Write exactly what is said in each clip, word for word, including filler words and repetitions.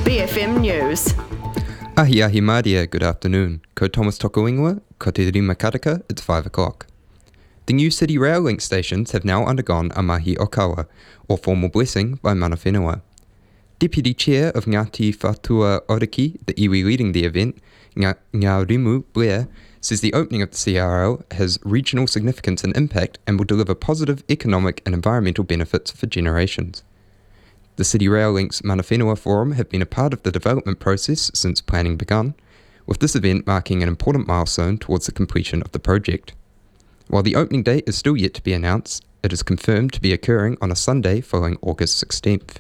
B F M News. Ahi ahi Māria, good afternoon. Ko Thomas Tokoingua, ko te rima karaka, it's five o'clock. The new City Rail Link stations have now undergone a mahi o kawa, or formal blessing by mana whenua. Deputy Chair of Ngāti Whātua Oriki, the iwi leading the event, Ngā, Ngā Rimu Blair, says the opening of the C R L has regional significance and impact and will deliver positive economic and environmental benefits for generations. The City Rail Link's Mana Whenua Forum have been a part of the development process since planning begun, with this event marking an important milestone towards the completion of the project. While the opening date is still yet to be announced, it is confirmed to be occurring on a Sunday following August sixteenth.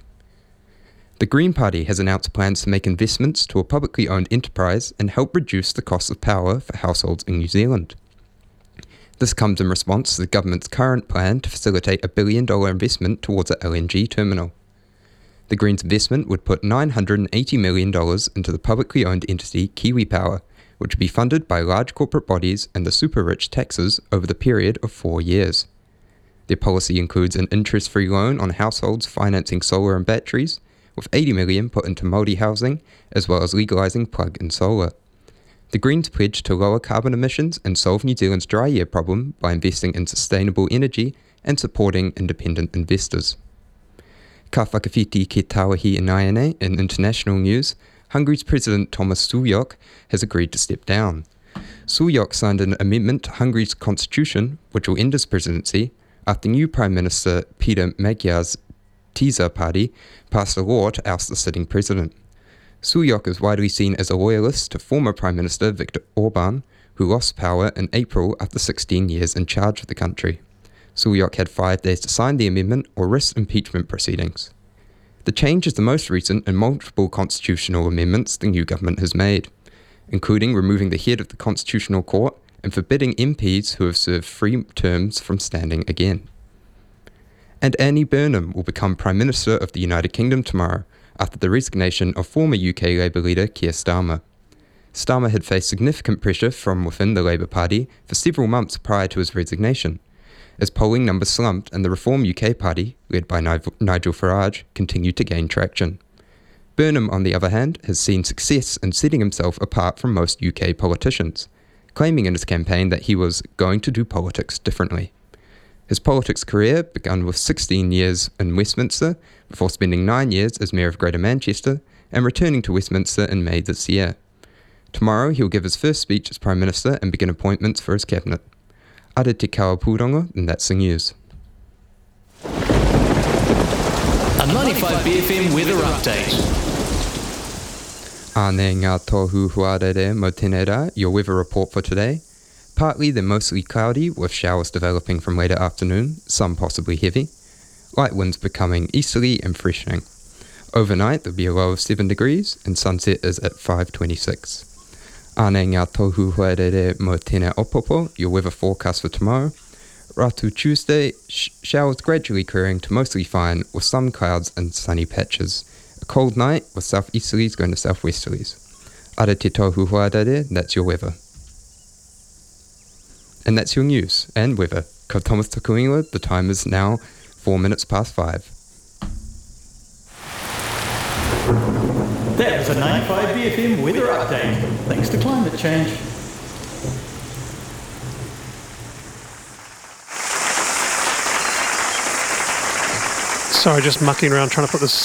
The Green Party has announced plans to make investments to a publicly owned enterprise and help reduce the cost of power for households in New Zealand. This comes in response to the government's current plan to facilitate a billion dollar investment towards a L N G terminal. The Greens investment would put nine hundred eighty million dollars into the publicly owned entity Kiwi Power, which would be funded by large corporate bodies and the super-rich taxes over the period of four years. Their policy includes an interest-free loan on households financing solar and batteries, with eighty million dollars put into Māori housing, as well as legalising plug-in solar. The Greens pledge to lower carbon emissions and solve New Zealand's dry year problem by investing in sustainable energy and supporting independent investors. Ka whakawhiti ke Tāwahi Ināianei in international news, Hungary's President Thomas Sullyok has agreed to step down. Sullyok signed an amendment to Hungary's constitution, which will end his presidency, after new Prime Minister Peter Magyar's Tisza party passed a law to oust the sitting president. Sullyok is widely seen as a loyalist to former Prime Minister Viktor Orban, who lost power in April after sixteen years in charge of the country. Sullyok had five days to sign the amendment or risk impeachment proceedings. The change is the most recent in multiple constitutional amendments the new government has made, including removing the head of the Constitutional Court and forbidding M Ps who have served three terms from standing again. And Andy Burnham will become Prime Minister of the United Kingdom tomorrow, after the resignation of former U K Labour leader Keir Starmer. Starmer had faced significant pressure from within the Labour Party for several months prior to his resignation, as polling numbers slumped and the Reform U K Party, led by Nigel Farage, continued to gain traction. Burnham, on the other hand, has seen success in setting himself apart from most U K politicians, claiming in his campaign that he was going to do politics differently. His politics career began with sixteen years in Westminster, before spending nine years as Mayor of Greater Manchester and returning to Westminster in May this year. Tomorrow he'll give his first speech as Prime Minister and begin appointments for his cabinet. Ara te kawa pūrongo, and that's the news. A ninety-five B F M weather update. Āne ngā tohu huarere mo tēnei rā, your weather report for today. Partly then mostly cloudy, with showers developing from later afternoon, some possibly heavy. Light winds becoming easterly and freshening. Overnight there'll be a low of seven degrees, and sunset is at five twenty-six. Āne ngā tohu huarere mo tēnei opopo, your weather forecast for tomorrow. Ratu Tuesday, sh- showers gradually clearing to mostly fine, with some clouds and sunny patches. A cold night, with southeasterlies going to southwesterlies. Ara te tohu huarere, that's your weather. And that's your news and weather. Ko Thomas Tokuingua, the time is now four minutes past five. That was a ninety-five B F M weather update, thanks to climate change. Sorry, just mucking around trying to put this